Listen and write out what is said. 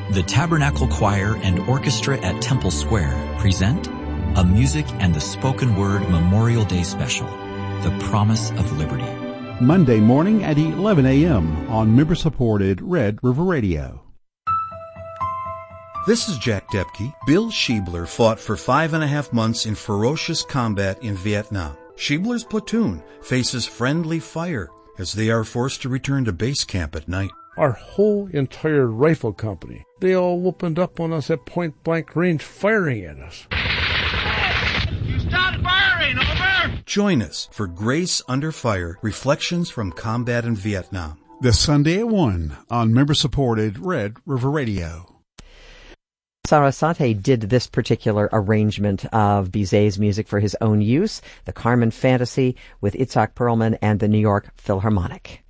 The Tabernacle Choir and Orchestra at Temple Square present a Music and the Spoken Word Memorial Day Special, The Promise of Liberty. Monday morning at 11 a.m. on member-supported Red River Radio. This is Jack Depke. Bill Schiebler fought for 5.5 months in ferocious combat in Vietnam. Schiebler's platoon faces friendly fire as they are forced to return to base camp at night. Our whole entire rifle company, they all opened up on us at point-blank range firing at us. You stopped firing, over! Join us for Grace Under Fire, Reflections from Combat in Vietnam. This Sunday at 1 on member-supported Red River Radio. Sarasate did this particular arrangement of Bizet's music for his own use, the Carmen Fantasy with Itzhak Perlman and the New York Philharmonic.